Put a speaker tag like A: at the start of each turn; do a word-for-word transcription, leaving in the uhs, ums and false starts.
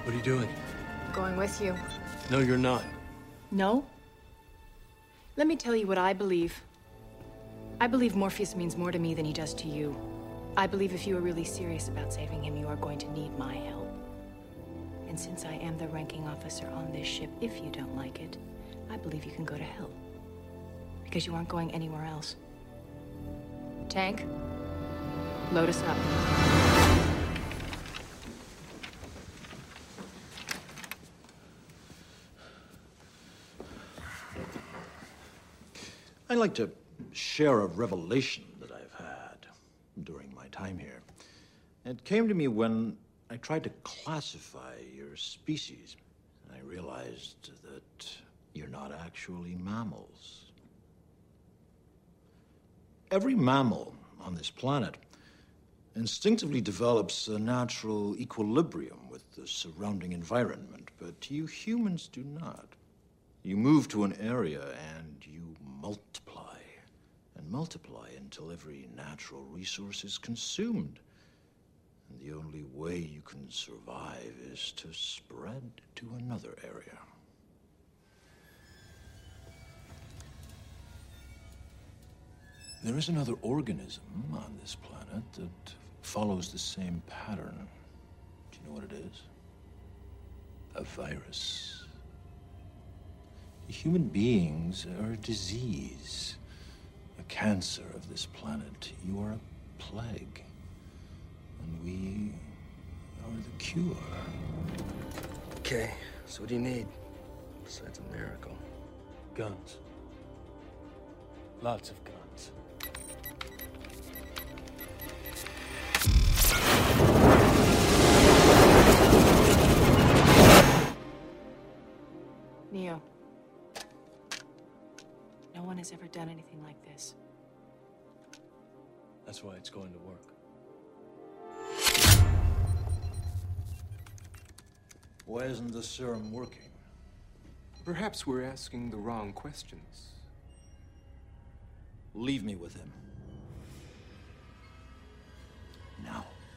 A: What are you doing?
B: Going with you.
A: No, you're not.
B: No? Let me tell you what I believe. I believe Morpheus means more to me than he does to you. I believe if you are really serious about saving him, you are going to need my help. And since I am the ranking officer on this ship, if you don't like it, I believe you can go to hell. Because you aren't going anywhere else. Tank, load us up.
C: I'd like to share a revelation that I've had during my time here. It came to me when I tried to classify your species. I realized that you're not actually mammals. Every mammal on this planet instinctively develops a natural equilibrium with the surrounding environment, but you humans do not. You move to an area and you multiply and multiply until every natural resource is consumed. And the only way you can survive is to spread to another area. There is another organism on this planet that follows the same pattern. Do you know what it is? A virus. Human beings are a disease, a cancer of this planet. You are a plague, and we are the cure.
D: Okay, so what do you need besides a miracle?
A: Guns. Lots of guns.
B: Neo. No one has ever done anything like this.
A: That's why it's going to work.
C: Why isn't the serum working?
E: Perhaps we're asking the wrong questions.
C: Leave me with him. Now.